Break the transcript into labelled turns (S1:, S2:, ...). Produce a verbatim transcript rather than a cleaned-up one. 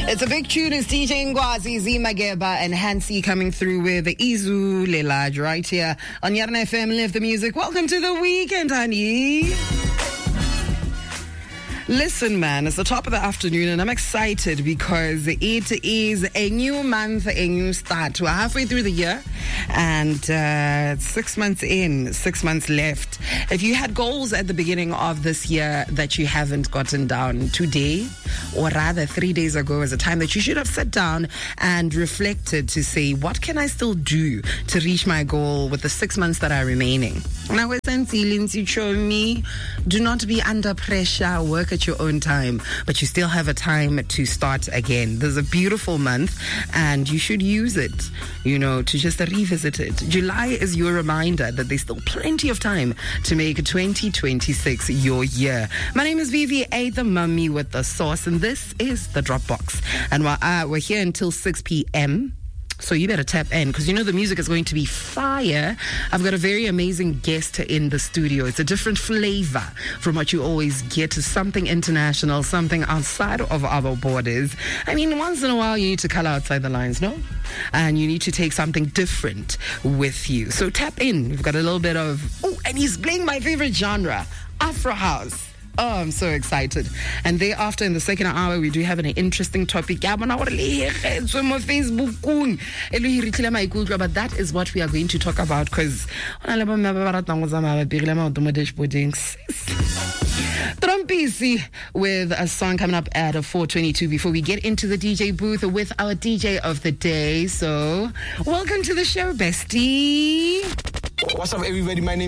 S1: It's a big tune. It's D J Ngwazi, Zimageba, and Hansi coming through with the Izu Lelaj right here on Yarna F M. Live the music. Welcome to the weekend, honey. Listen, man, it's the top of the afternoon and I'm excited because it is a new month, a new start. We're halfway through the year and uh, six months in, six months left. If you had goals at the beginning of this year that you haven't gotten down, today, or rather three days ago, is a time that you should have sat down and reflected to say, what can I still do to reach my goal with the six months that are remaining? Now, since you show me, do not be under pressure, work at your own time, but you still have a time to start again. There's a beautiful month and you should use it, you know, to just revisit it. July is your reminder that there's still plenty of time to make twenty twenty-six your year. My name is V V A, the mummy with the sauce, and this is the Dropbox. And we're, uh, we're here until six p.m. So you better tap in because you know the music is going to be fire. I've got a very amazing guest in the studio. It's a different flavor from what you always get. Something international, something outside of our borders. I mean, once in a while you need to color outside the lines, no? And you need to take something different with you. So tap in. We've got a little bit of, oh, and he's playing my favorite genre, Afro House. Oh, I'm so excited. And thereafter, in the second hour, we do have an interesting topic. But that is what we are going to talk about because Trumpisi with a song coming up at four twenty-two before we get into the D J booth with our D J of the day. So, welcome to the show, bestie.
S2: What's up, everybody? My name